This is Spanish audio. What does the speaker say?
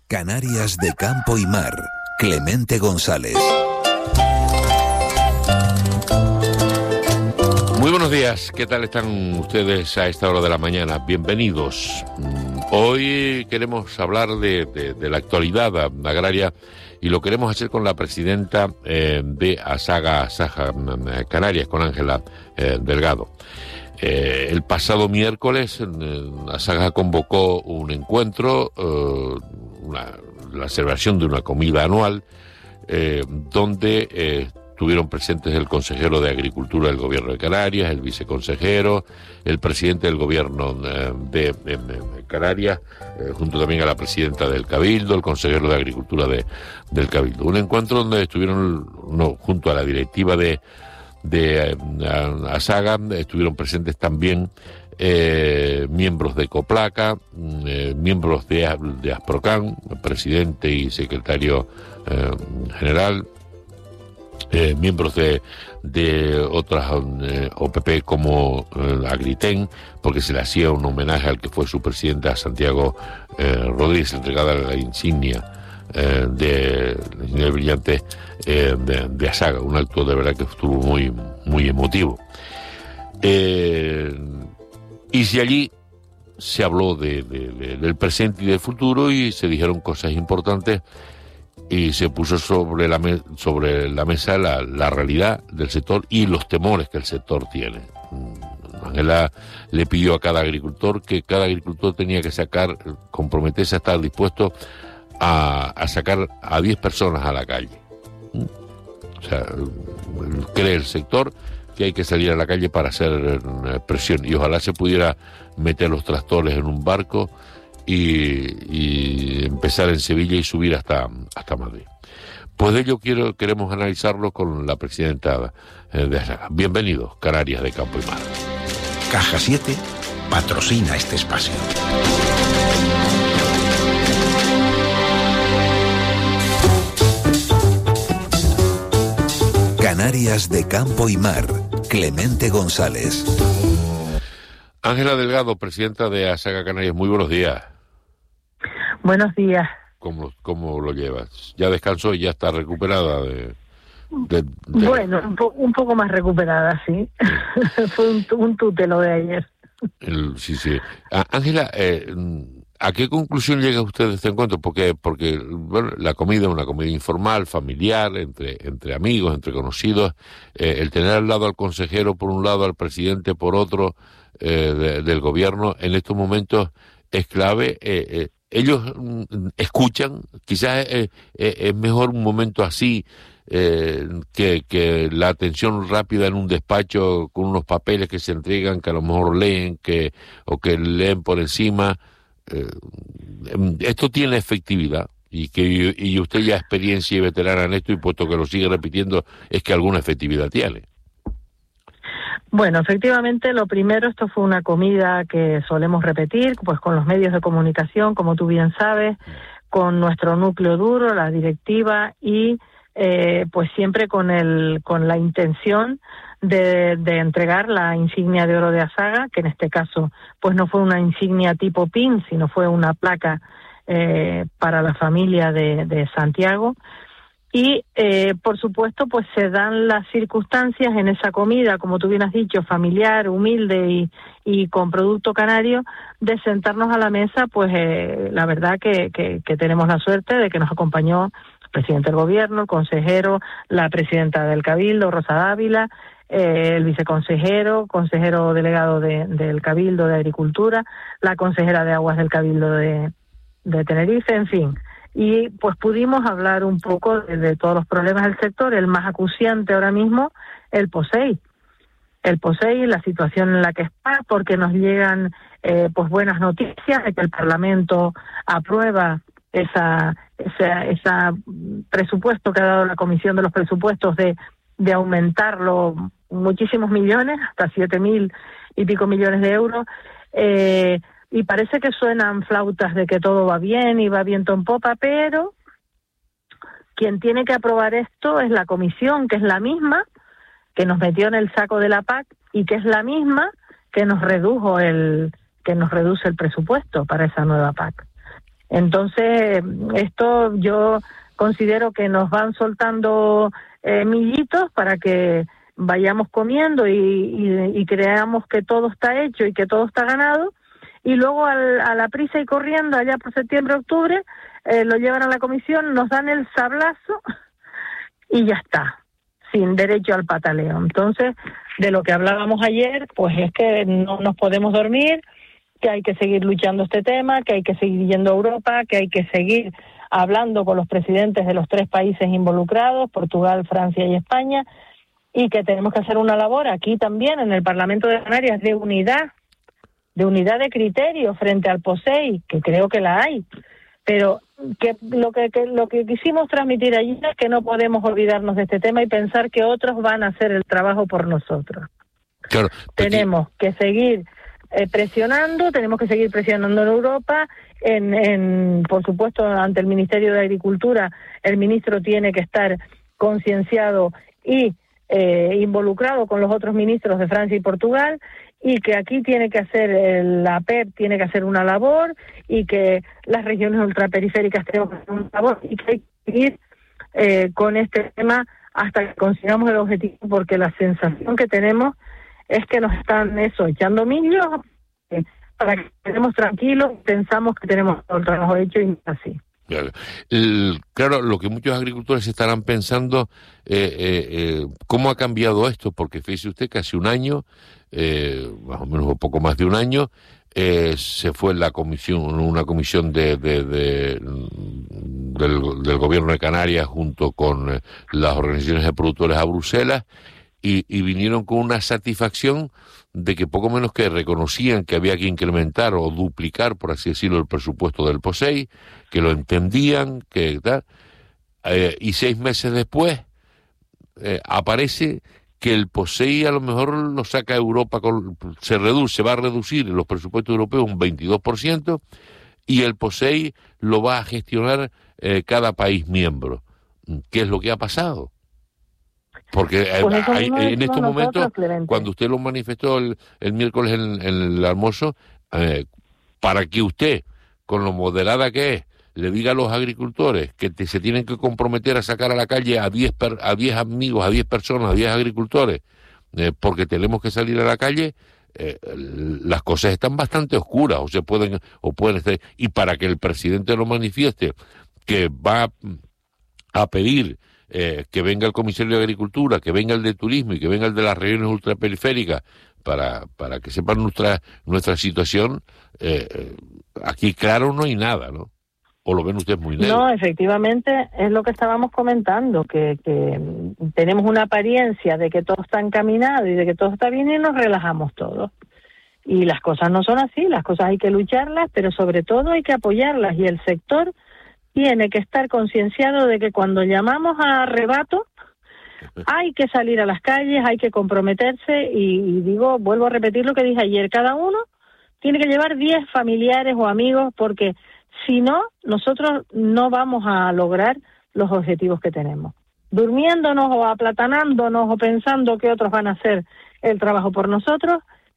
Canarias de campo y mar. Clemente González. Muy buenos días, ¿qué tal están ustedes a esta hora de la mañana? Bienvenidos. Hoy queremos hablar de la actualidad agraria y lo queremos hacer con la presidenta de Asaga Canarias, con Ángela Delgado. El pasado miércoles Asaga convocó un encuentro, la celebración de una comida anual, donde estuvieron presentes el consejero de Agricultura del Gobierno de Canarias, el viceconsejero, el presidente del Gobierno de Canarias, junto también a la presidenta del Cabildo, el consejero de Agricultura del Cabildo. Un encuentro donde estuvieron, junto a la directiva de Asaga, estuvieron presentes también miembros de Coplaca, miembros de Asprocan, presidente y secretario general, miembros de otras OPP como Agriten, porque se le hacía un homenaje al que fue su presidente, a Santiago Rodríguez, entregada la insignia de la insignia brillante de Asaga, un acto de verdad que estuvo muy, muy emotivo. Y si allí se habló del presente y del futuro y se dijeron cosas importantes, y se puso sobre la mesa la realidad del sector y los temores que el sector tiene. Ángela le pidió a cada agricultor que cada agricultor tenía que comprometerse a estar dispuesto a sacar a 10 personas a la calle. O sea, cree el sector que hay que salir a la calle para hacer presión, y ojalá se pudiera meter los tractores en un barco y empezar en Sevilla y subir hasta Madrid. Pues de ello queremos analizarlo con la presidenta de Asaga. Bienvenidos, Canarias de Campo y Mar. Caja 7 patrocina este espacio. Canarias de Campo y Mar. Clemente González. Ángela Delgado, presidenta de Asaga Canarias, muy buenos días. Buenos días. ¿Cómo lo llevas? ¿Ya descansó y ya está recuperada Bueno, un poco más recuperada, sí. Fue un tutelo de ayer. Sí. Ángela, ¿a qué conclusión llega usted de este encuentro? Porque bueno, la comida es una comida informal, familiar, entre amigos, entre conocidos. El tener al lado al consejero por un lado, al presidente por otro del gobierno, en estos momentos es clave. Ellos escuchan, quizás es mejor un momento así que la atención rápida en un despacho con unos papeles que se entregan, que a lo mejor leen o que leen por encima. Esto tiene efectividad y usted ya experiencia y veterana en esto, y puesto que lo sigue repitiendo, es que alguna efectividad tiene. Bueno, efectivamente, lo primero, esto fue una comida que solemos repetir, pues con los medios de comunicación, como tú bien sabes, con nuestro núcleo duro, la directiva, y pues siempre con la intención de entregar la insignia de oro de Asaga, que en este caso pues no fue una insignia tipo PIN, sino fue una placa para la familia de Santiago. Y, por supuesto, pues se dan las circunstancias en esa comida, como tú bien has dicho, familiar, humilde y con producto canario, de sentarnos a la mesa. Pues la verdad que tenemos la suerte de que nos acompañó el presidente del gobierno, el consejero, la presidenta del Cabildo, Rosa Dávila, el viceconsejero, consejero delegado del Cabildo de Agricultura, la consejera de Aguas del Cabildo de Tenerife, en fin. Y pues pudimos hablar un poco de todos los problemas del sector. El más acuciante ahora mismo, el POSEI, la situación en la que está, porque nos llegan pues buenas noticias de que el Parlamento aprueba esa presupuesto que ha dado la Comisión de los Presupuestos de aumentarlo muchísimos millones, hasta 7.000 y pico millones de euros. Y parece que suenan flautas de que todo va bien y va viento en popa, pero quien tiene que aprobar esto es la Comisión, que es la misma que nos metió en el saco de la PAC y que es la misma que nos reduce el presupuesto para esa nueva PAC. Entonces, esto yo considero que nos van soltando millitos para que vayamos comiendo y creamos que todo está hecho y que todo está ganado, y luego a la prisa y corriendo, allá por septiembre, octubre, lo llevan a la comisión, nos dan el sablazo y ya está, sin derecho al pataleo. Entonces, de lo que hablábamos ayer, pues es que no nos podemos dormir, que hay que seguir luchando este tema, que hay que seguir yendo a Europa, que hay que seguir hablando con los presidentes de los 3 países involucrados, Portugal, Francia y España, y que tenemos que hacer una labor aquí también en el Parlamento de Canarias de unidad de criterio frente al POSEI, que creo que la hay, pero que lo que quisimos transmitir allí es que no podemos olvidarnos de este tema y pensar que otros van a hacer el trabajo por nosotros. Claro, tenemos que seguir presionando, tenemos que seguir presionando en Europa, por supuesto ante el Ministerio de Agricultura el ministro tiene que estar concienciado y involucrado con los otros ministros de Francia y Portugal, y que aquí tiene que hacer la PEP tiene que hacer una labor, y que las regiones ultraperiféricas tenemos que hacer una labor, y que hay que seguir con este tema hasta que consigamos el objetivo, porque la sensación que tenemos es que nos están echando millos para que estemos tranquilos, pensamos que tenemos todo el trabajo hecho y no es así. Claro, lo que muchos agricultores estarán pensando, ¿cómo ha cambiado esto? Porque fíjese usted que hace un año, más o menos un poco más de un año, se fue una comisión del gobierno de Canarias junto con las organizaciones de productores a Bruselas, y vinieron con una satisfacción de que poco menos que reconocían que había que incrementar o duplicar, por así decirlo, el presupuesto del POSEI, que lo entendían, que tal, y 6 meses después aparece que el POSEI a lo mejor lo saca a Europa, se va a reducir los presupuestos europeos un 22%, y el POSEI lo va a gestionar cada país miembro. ¿Qué es lo que ha pasado? Porque pues en estos momentos, Clemente, cuando usted lo manifestó el miércoles en el almuerzo, para que usted, con lo moderada que es, le diga a los agricultores que se tienen que comprometer a sacar a la calle a 10 amigos, a 10 personas, a 10 agricultores, porque tenemos que salir a la calle, las cosas están bastante oscuras, pueden estar, y para que el presidente lo manifieste, que va a pedir que venga el comisario de Agricultura, que venga el de Turismo y que venga el de las regiones ultraperiféricas para que sepan nuestra situación, aquí claro no hay nada, ¿no? ¿O lo ven ustedes muy negro? No, efectivamente es lo que estábamos comentando, que tenemos una apariencia de que todo está encaminado y de que todo está bien y nos relajamos todos. Y las cosas no son así, las cosas hay que lucharlas, pero sobre todo hay que apoyarlas, y el sector tiene que estar concienciado de que cuando llamamos a arrebato hay que salir a las calles, hay que comprometerse, y vuelvo a repetir lo que dije ayer, cada uno tiene que llevar 10 familiares o amigos, porque si no, nosotros no vamos a lograr los objetivos que tenemos. Durmiéndonos o aplatanándonos o pensando que otros van a hacer el trabajo por nosotros,